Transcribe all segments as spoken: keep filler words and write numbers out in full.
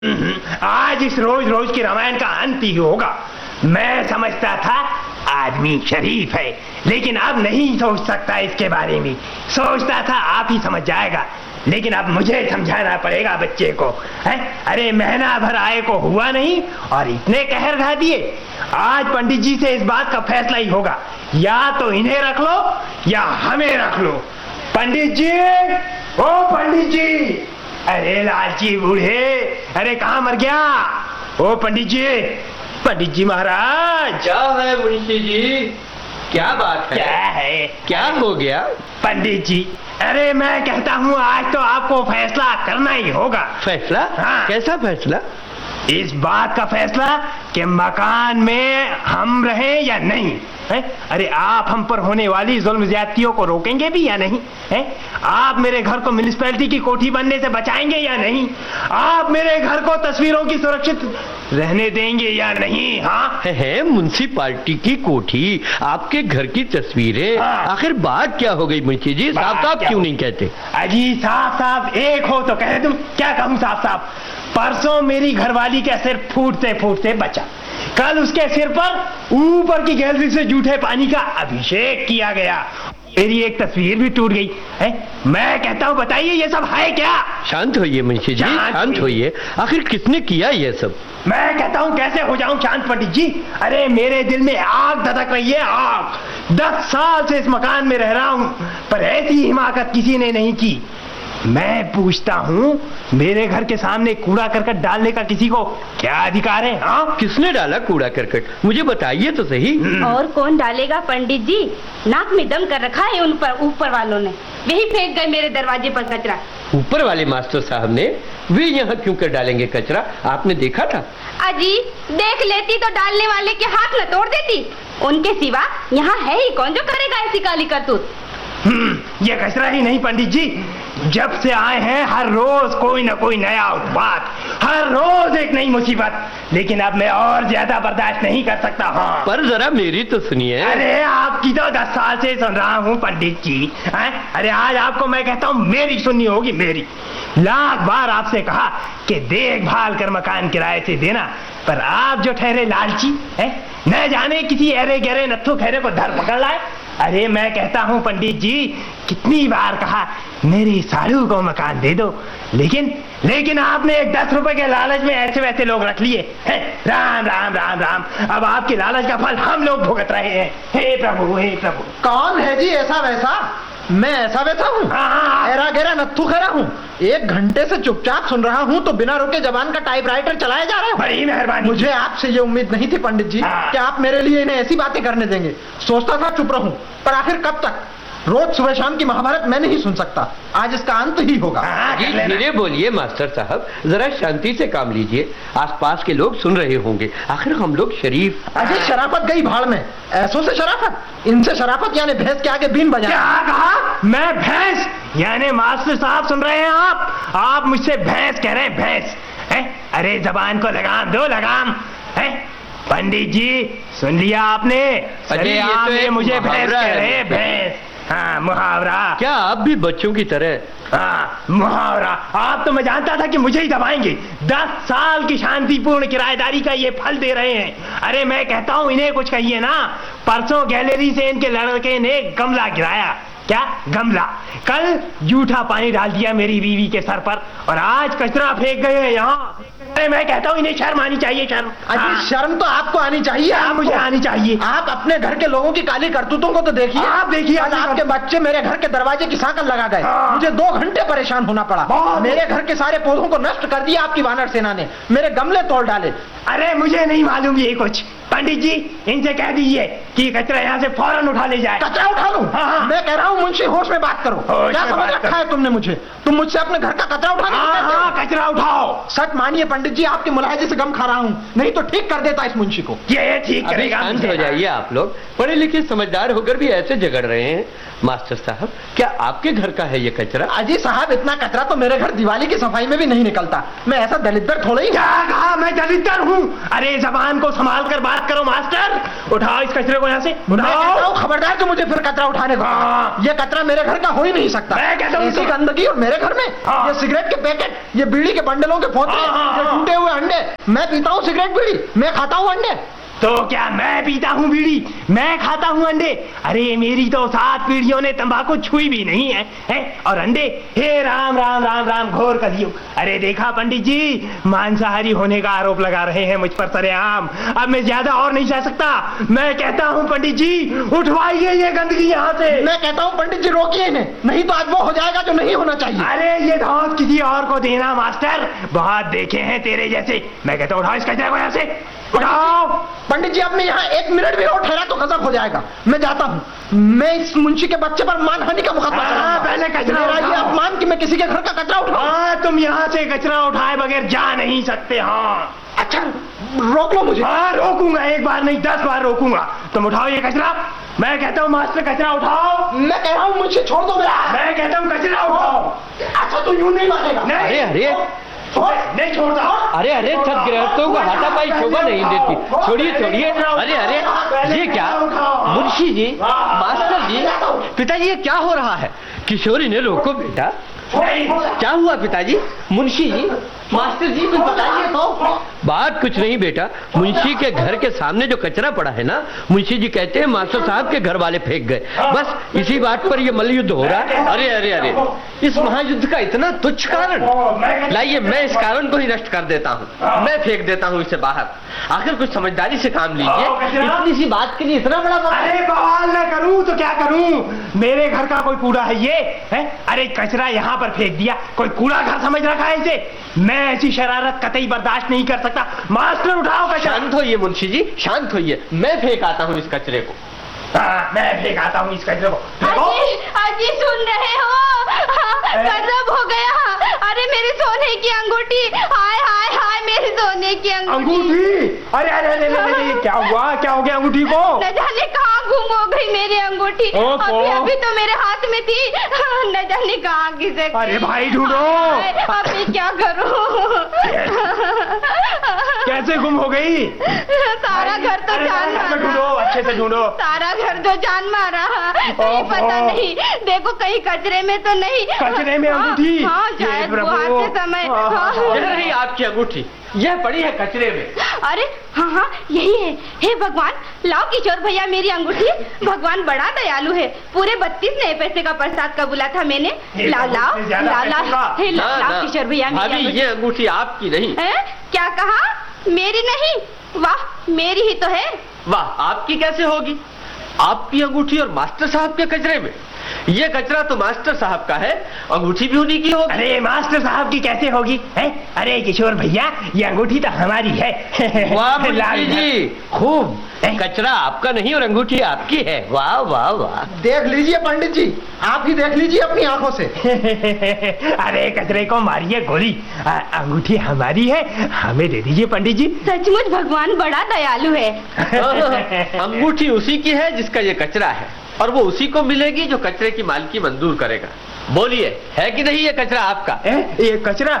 आज इस रोज रोज की रामायण का अंत ही होगा। मैं समझता था आदमी शरीफ है, लेकिन अब नहीं सोच सकता इसके बारे में। सोचता था आप ही समझ जाएगा, लेकिन अब मुझे समझाना पड़ेगा बच्चे को। है? अरे महीना भर आए को हुआ नहीं और इतने कहर ढा दिए। आज पंडित जी से इस बात का फैसला ही होगा, या तो इन्हें रख लो या हमें रख लो। पंडित जी, ओ पंडित जी, अरे लालची बूढ़े, अरे कहाँ मर गया? ओ पंडित जी, पंडित जी महाराज। क्या है मुंशी जी, क्या बात है? क्या है? क्या हो गया? पंडित जी, अरे मैं कहता हूँ आज तो आपको फैसला करना ही होगा। फैसला? हाँ। कैसा फैसला? इस बात का फैसला कि मकान में हम रहें या नहीं है? अरे आप हम पर होने वाली जुल्म ज्यादतियों को रोकेंगे भी या नहीं है? आप मेरे घर को म्युनिसिपैलिटी की कोठी बनने से बचाएंगे या नहीं? आप मेरे घर को तस्वीरों की सुरक्षित रहने देंगे या नहीं? हाँ है, है मुंसिपालिटी की कोठी, आपके घर की तस्वीरें। हाँ। आखिर बात क्या हो गई मुंशी जी? साफ साफ क्यों नहीं कहते? अजी साफ साफ एक हो तो कह दूं, क्या कहूं साफ साफ? परसों मेरी घरवाली का सिर फूटते फूटते बचा। कल उसके सिर पर ऊपर की गैलरी से जूठे पानी का अभिषेक किया गया। मेरी एक तस्वीर भी टूट गई है। मैं कहता हूँ बताइए ये सब है क्या? शांत होइए मुंशी जी, शांत शांत होइए। आखिर किसने किया ये सब? मैं कहता हूँ कैसे हो जाऊं शांत पंडित जी? अरे मेरे दिल में आग धधक रही है, आग। दस साल से इस मकान में रह रहा हूँ, पर ऐसी हिमाकत किसी ने नहीं की। मैं पूछता हूँ, मेरे घर के सामने कूड़ा करकट डालने का किसी को क्या अधिकार है? हाँ, किसने डाला कूड़ा करकट? मुझे बताइए तो सही। और कौन डालेगा पंडित जी? नाक में दम कर रखा है उन पर ऊपर वालों ने। वही फेंक गए मेरे दरवाजे पर कचरा। ऊपर वाले मास्टर साहब ने? वे यहाँ क्यों कर डालेंगे कचरा? आपने देखा था? अजी देख लेती तो डालने वाले के हाथ न तोड़ देती। उनके सिवा यहाँ है ही कौन जो करेगा ऐसी काली करतूत? हम्म, ये कचरा ही नहीं पंडित जी, जब से आए हैं हर रोज कोई ना कोई नया उत्पात, हर रोज एक नई मुसीबत। लेकिन अब मैं और ज्यादा बर्दाश्त नहीं कर सकता। हाँ, पर जरा मेरी तो सुनिए। अरे आपकी तो दस साल से सुन रहा हूँ पंडित जी। है? अरे आज आपको मैं कहता हूँ मेरी सुननी होगी, मेरी। लाख बार आपसे कहा कि देखभाल कर मकान किराए से देना, पर आप जो ठहरे लालची है, न जाने किसी अरे गहरे नत्थु खैरे को धर पकड़ लाए। अरे मैं कहता हूँ पंडित जी, कितनी बार कहा मेरी साड़ू को मकान दे दो, लेकिन लेकिन आपने एक दस रुपए के लालच में ऐसे वैसे लोग रख लिए हैं। राम राम राम राम, अब आपके लालच का फल हम लोग भुगत रहे हैं। हे प्रभु, हे प्रभु। कौन है जी ऐसा वैसा? मैं ऐसा वैसा हूँ? ऐरा गैरा नत्थु खैरा हूँ। एक घंटे से चुपचाप सुन रहा हूँ तो बिना रुके जबान का टाइपराइटर चलाया जा रहा है। बड़ी मेहरबानी। मुझे आपसे ये उम्मीद नहीं थी पंडित जी हाँ। कि आप मेरे लिए इन्हें ऐसी बातें करने देंगे। सोचता था चुप रहूं, पर आखिर कब तक? रोज सुबह शाम की महाभारत मैं नहीं सुन सकता। आज इसका अंत ही होगा। जी धीरे बोलिए मास्टर साहब, जरा शांति से काम लीजिए। आसपास के लोग सुन रहे होंगे, आखिर हम लोग शरीफ। अजय शराफत गई भाड़ में, ऐसों से शराफत। इनसे शराफत यानी भैंस के आगे बीन बजा। क्या कहा? मैं भैंस? यानी मास्टर साहब सुन रहे हैं आप? आप मुझसे भैंस कह रहे हैं? भैंस है? अरे जबान को लगाम दो, लगाम है। पंडित जी सुन लिया आपने? अरे ये आप तो ये मुझे भैंस मुहावरा कह है। रहे हैं, भैंस। हाँ, मुहावरा। क्या आप भी बच्चों की तरह? हाँ, मुहावरा। आप तो मैं जानता था कि मुझे ही दबाएंगे। दस साल की शांतिपूर्ण किराएदारी का ये फल दे रहे हैं। अरे मैं कहता हूँ इन्हें कुछ कहिए ना। परसों गैलरी से इनके लड़के ने गमला गिराया। क्या गमला? कल जूठा पानी डाल दिया मेरी बीवी के सर पर, और आज कचरा फेंक गए हैं यहाँ। अरे मैं कहता हूँ इन्हें शर्म आनी चाहिए, शर्म। अजी शर्म तो आपको आनी चाहिए। हाँ, मुझे आनी चाहिए। आप अपने घर के लोगों की काली करतूतों को तो देखिए। आप देखिए, आज आपके बच्चे मेरे घर के दरवाजे की सांकल लगा गए। हाँ। मुझे दो घंटे परेशान होना पड़ा। मेरे घर के सारे पौधों को नष्ट कर दिया आपकी वानर सेना ने। मेरे गमले तोड़ डाले। अरे मुझे नहीं मालूम ये कुछ। पंडित जी इनसे कह दीजिए कि कचरा यहाँ से फौरन उठा ले जाए। कचरा उठा लूं? हाँ, हाँ। मैं कह रहा हूँ मुंशी होश में बात करो। होश क्या में समझ बात रखा करो। है तुमने मुझे? तुम मुझसे अपने घर का कचरा उठाने को हाँ, कहते हो? हाँ, कचरा उठाओ। सच मानिए पंडित जी, आपके मुलायजे से गम खा रहा हूँ, नहीं तो ठीक कर देता इस मुंशी को। ये ठीक अभी करेगा। शांत हो जाइए आप लोग। पढ़े लिखे समझदार होकर भी ऐसे झगड़ रहे हैं। मास्टर साहब, क्या आपके घर का है ये कचरा? अजी साहब, इतना कचरा तो मेरे घर दिवाली की सफाई में भी नहीं निकलता। मैं ऐसा दलिद्र थोड़ा ही। क्या कहा? मैं दलिद्र हूँ? अरे जबान को संभाल कर बात करो मास्टर। उठाओ इस कचरे को यहाँ से, उठाओ। खबरदार कि मुझे फिर कचरा उठाने को। हाँ। ये कचरा मेरे घर का हो ही नहीं सकता। मैं कहता हूँ ऐसी गंदगी और मेरे मेरे घर में? हाँ। ये सिगरेट के पैकेट, ये बीड़ी के बंडलों के पोते, हाँ, हाँ, ये हाँ। टूटे हुए अंडे, मैं पीता हूँ सिगरेट बीड़ी, मैं खाता हूँ अंडे। तो क्या मैं पीता हूँ बीड़ी, मैं खाता हूँ अंडे? अरे मेरी तो सात पीढ़ियों ने तंबाकू छुई भी नहीं है, है? और अंडे, हे राम राम राम राम घोर कलियुग। अरे देखा पंडित जी, मांसाहारी होने का आरोप लगा रहे हैं मुझ पर सरेआम। अब मैं ज्यादा और नहीं सह सकता। मैं कहता हूँ पंडित जी, उठवाइए ये गंदगी यहाँ से। मैं कहता हूँ पंडित जी रोकिए इन्हें, नहीं तो आज वो हो जाएगा जो नहीं होना चाहिए। अरे ये धौंस किसी और को देना मास्टर, बहुत देखे हैं तेरे जैसे। मैं कहता हूँ उठाओ इस कचरे को यहाँ से, उठाओ। पंडित जी आपने यहाँ एक मिनट भी और ठहरा तो गजब हो जाएगा। मैं जाता हूँ, मैं इस मुंशी के बच्चे पर मानहानि का मुकदमा हाँ, चलाऊंगा। पहले कचरा मेरा ये उठाओ। अपमान कि मैं किसी के घर का कचरा उठाऊं। हाँ, तुम यहाँ से कचरा उठाए बगैर जा नहीं सकते। हाँ अच्छा रोक लो मुझे। हाँ रोकूंगा, एक बार नहीं दस बार रोकूंगा। तुम उठाओ ये कचरा। मैं कहता हूँ मास्टर कचरा उठाओ। मैं कह रहा हूँ मुझे छोड़ दो मेरा। मैं कहता हूँ कचरा उठाओ। अच्छा तो यूं नहीं मानेगा। नहीं अरे अरे छोड़, नहीं छोड़ता। अरे अरे छत गृहस्थों को हाथापाई शोभा नहीं देती। छोड़िए छोड़िए। अरे अरे ये क्या मुंशी जी, मास्टर जी, पिताजी ये क्या हो रहा है? किशोरी ने रोको बेटा। क्या हुआ पिताजी? मुंशी जी, मास्टर जी कुछ बताइए तो। बात कुछ नहीं बेटा, मुंशी के घर के सामने जो कचरा पड़ा है ना, मुंशी जी कहते हैं मास्टर साहब के घर वाले फेंक गए। बस इसी बात पर ये मल्लयुद्ध हो रहा है। अरे अरे अरे इस महायुद्ध का इतना तुच्छ कारण? लाइए मैं इस कारण को ही नष्ट कर देता हूँ, मैं फेंक देता हूँ इसे बाहर। आखिर कुछ समझदारी से काम लीजिए, इतनी सी बात के लिए इतना बड़ा बवाल। अरे बवाल न करूं तो क्या करूं? मेरे घर का कोई कूड़ा है ये है? अरे कचरा यहाँ पर फेंक दिया, कोई कूड़ा घर समझ रखा है इसे? मैं ऐसी शरारत कतई बर्दाश्त नहीं कर सकता। मास्टर उठाओ कचरा। शांत होइए मुंशी जी, शांत होइए। मैं फेंक आता हूँ इस कचरे को। हाँ, मैं फेंक आता हूँ इस कचरे को। अजी, अजी सुन रहे हो? गजब हो गया। अरे मेरे सोने की अंगूठी, हाय हाय हाय मेरे सोने की अंगूठी। अंगूठी? अरे अरे अरे अरे अरे, क्या हुआ? क्या हो गया अंगूठी को? न जाने कहाँ गुम हो गई मेरी अंगूठी। ओहो। अभी अभी तो मेरे हाथ में थी, न जाने कहाँ किसे। अरे भाई ढूंढो। अभी क्या करूँ? कैसे गुम हो गई? सारा घर तो अरे, जान अरे, ढूंढो, मारा। अच्छे से ढूंढो। सारा घर तो जान मारा, कहीं पता नहीं। देखो कहीं कचरे में तो नहीं। कचरे में अंगूठी? हाँ, हाँ ये शायद प्रभु। वो आते समय। हाँ, हाँ, हाँ। यह रही आपकी अंगूठी, यह पड़ी है कचरे में। अरे हाँ हाँ यही है। हे भगवान, लाओ किशोर भैया मेरी अंगूठी। भगवान बड़ा दयालु है, पूरे बत्तीस नए पैसे का प्रसाद कबूला था मैंने। लाओ लाओ लाओ लाओ, हे ना, लाओ ना, लाओ किशोर भैया मेरी भाभी अंगूठी। ये अंगूठी आपकी नहीं। हैं? क्या कहा? मेरी नहीं? वाह मेरी ही तो है। वाह आपकी कैसे होगी? आपकी अंगूठी और मास्टर साहब के कचरे में? ये कचरा तो मास्टर साहब का है, अंगूठी भी उन्हीं की होगी। अरे मास्टर साहब की कैसे होगी है? अरे किशोर भैया ये अंगूठी तो हमारी है। वाह लाल मुंशी जी, खूब। कचरा आपका नहीं और अंगूठी आपकी है। वाह वाह वाह। देख लीजिए पंडित जी, आप ही देख लीजिए अपनी आंखों से। अरे कचरे को मारिए गोली, आ, अंगूठी हमारी है, हमें दे दीजिए पंडित जी। सचमुच भगवान बड़ा दयालु है। अंगूठी उसी की है जिसका ये कचरा है, और वो उसी को मिलेगी जो कचरे की मालकी मंजूर करेगा। बोलिए है कि नहीं ये कचरा आपका? ए, ये कचरा?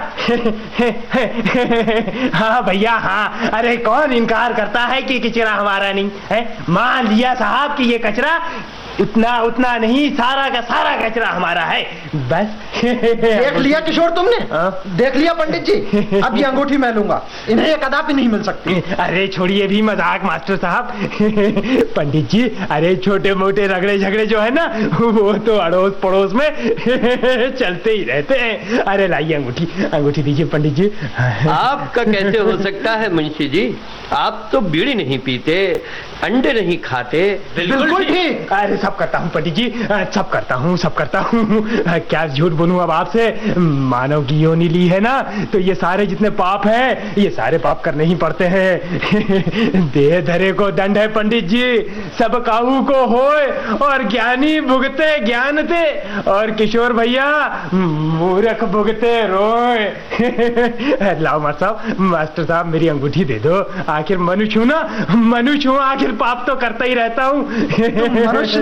हाँ भैया हाँ। अरे कौन इनकार करता है कि कचरा हमारा नहीं है? मान लिया साहब कि ये कचरा उतना उतना नहीं, सारा का सारा कचरा हमारा है। बस देख लिया किशोर तुमने? हाँ? देख लिया पंडित जी, अब ये अंगूठी मैं लूंगा, इन्हें ये कदापि नहीं मिल सकती। अरे छोड़िए भी मजाक मास्टर साहब। पंडित जी अरे छोटे मोटे रगड़े झगड़े जो है ना, वो तो अड़ोस पड़ोस में चलते ही रहते हैं। अरे लाइए अंगूठी, अंगूठी दीजिए पंडित जी। आपका कैसे हो सकता है मुंशी जी? आप तो बीड़ी नहीं पीते, अंडे नहीं खाते। बिल्कुल ठीक। अरे सब करता हूँ पंडित जी, सब करता हूँ सब करता हूँ। क्या झूठ बोलूं अब आपसे? मानव की योनि ली है ना, तो ये सारे जितने पाप हैं ये सारे पाप करने ही पड़ते हैं। देह धरे को दंड है पंडित जी, सब काहू को होए और ज्ञानी भुगते ज्ञान थे, और किशोर भैया मूर्ख भुगते रोए। लाओ मास्टर साहब, मास्टर साहब मेरी अंगूठी दे दो। आखिर मनुष्य हूं ना, मनुष्य हूं, आखिर पाप तो करता ही रहता हूँ। तुम मनुष्य नहीं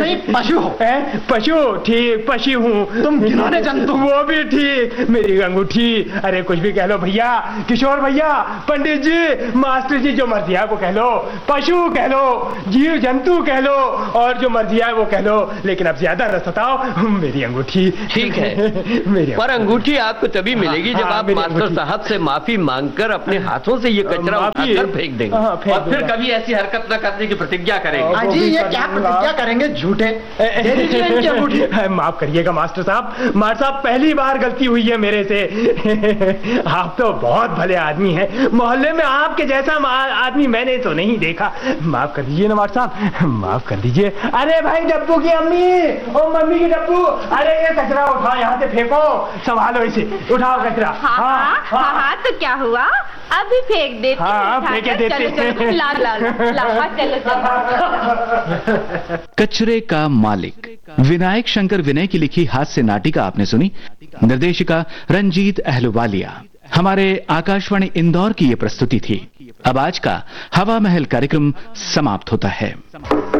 नहीं पशु हो। हैं? पशु? ठीक, पशु हूँ। तुम घिनौने जंतु। वो भी ठीक, मेरी अंगूठी। अरे कुछ भी कह लो भैया, किशोर भैया, पंडित जी, मास्टर जी, जो मर्जी है वो कह लो, पशु कह लो, जीव जंतु कह लो, और जो मर्जी है वो कह लो, लेकिन अब ज्यादा न सताओ, मेरी अंगूठी। ठीक है, मेरी पर अंगूठी आपको तभी मिलेगी जब हाँ, आप मेरी मास्टर अंगूठी। साहब से माफी मांगकर अपने हाथों से ये कचरा माफी- उठाकर फेंक देंगे, हाँ, फेंक और फिर दूंगा। कभी ऐसी हरकत न करने की प्रतिज्ञा करेंगे। हाँ, अजी वो भी ये कर क्या दूंगा। प्रतिज्ञा करेंगे, झूठे। दे दीजिए इनकी अंगूठी। माफ करिएगा मास्टर साहब, मास्टर साहब पहली बार गलती हुई है मेरे से। आप तो बहुत भले आदमी हैं, मोहल्ले में आपके जैसा आदमी मैंने तो नहीं देखा। माफ कर दीजिए ना मास्टर साहब, माफ कर दीजिए। अरे भाई डब्बू की अम्मी, ओ मम्मी की डब्बू, अरे ये कचरा उठाओ, यहाँ से फेंको, संभालो इसे, उठाओ कचरा। हाँ हाँ हाँ हाँ, तो क्या हुआ, अभी फेंक देती हूँ, हाँ, उठाकर। फेंके देते चलो चलो, ला ला ला ला, हाँ, चलो चलो। कचरे का मालिक विनायक शंकर विनय की लिखी हास्य नाटिका आपने सुनी। निर्देशिका रंजीत अहलुवालिया। हमारे आकाशवाणी इंदौर की यह प्रस्तुति थी। अब आज का हवा महल कार्यक्रम समाप्त होता है।